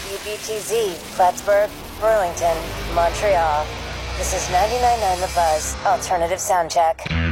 WBTZ, Plattsburgh, Burlington, Montreal. This is 99.9 The Buzz, Alternative Soundcheck.